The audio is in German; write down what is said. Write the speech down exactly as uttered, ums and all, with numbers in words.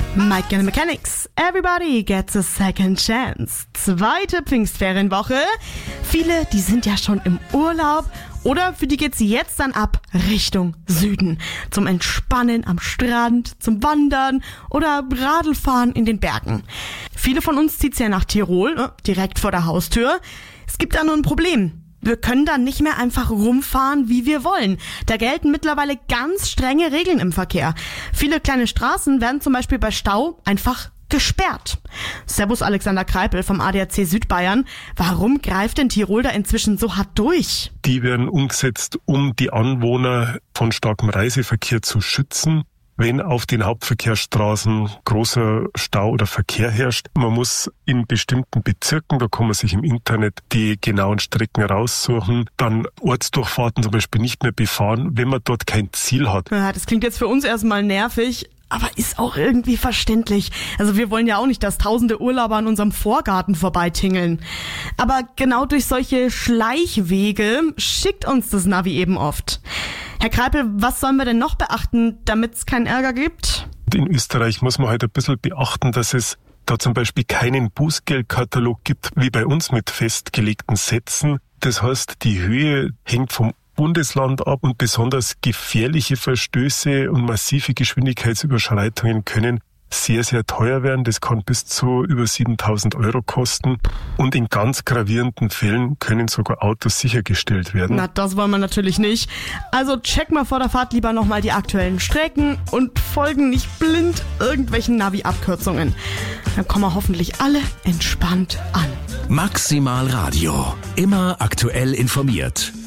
Mike and the Mechanics. Everybody gets a second chance. Zweite Pfingstferienwoche. Viele, die sind ja schon im Urlaub. Oder für die geht's jetzt dann ab Richtung Süden. Zum Entspannen am Strand, zum Wandern oder Radlfahren in den Bergen. Viele von uns zieht's ja nach Tirol, direkt vor der Haustür. Es gibt da nur ein Problem. Wir können dann nicht mehr einfach rumfahren, wie wir wollen. Da gelten mittlerweile ganz strenge Regeln im Verkehr. Viele kleine Straßen werden zum Beispiel bei Stau einfach gesperrt. Servus Alexander Kreipel vom A D A C Südbayern. Warum greift denn Tirol da inzwischen so hart durch? Die werden umgesetzt, um die Anwohner von starkem Reiseverkehr zu schützen. Wenn auf den Hauptverkehrsstraßen großer Stau oder Verkehr herrscht, man muss in bestimmten Bezirken, da kann man sich im Internet die genauen Strecken raussuchen, dann Ortsdurchfahrten zum Beispiel nicht mehr befahren, wenn man dort kein Ziel hat. Ja, das klingt jetzt für uns erstmal nervig, aber ist auch irgendwie verständlich. Also wir wollen ja auch nicht, dass tausende Urlauber an unserem Vorgarten vorbeitingeln. Aber genau durch solche Schleichwege schickt uns das Navi eben oft. Herr Kreipel, was sollen wir denn noch beachten, damit es keinen Ärger gibt? In Österreich muss man halt ein bisschen beachten, dass es da zum Beispiel keinen Bußgeldkatalog gibt, wie bei uns mit festgelegten Sätzen. Das heißt, die Höhe hängt vom Bundesland ab und besonders gefährliche Verstöße und massive Geschwindigkeitsüberschreitungen können sehr, sehr teuer werden. Das kann bis zu über siebentausend Euro kosten. Und in ganz gravierenden Fällen können sogar Autos sichergestellt werden. Na, das wollen wir natürlich nicht. Also check mal vor der Fahrt lieber nochmal die aktuellen Strecken und folgen nicht blind irgendwelchen Navi-Abkürzungen. Dann kommen wir hoffentlich alle entspannt an. Maximal Radio. Immer aktuell informiert.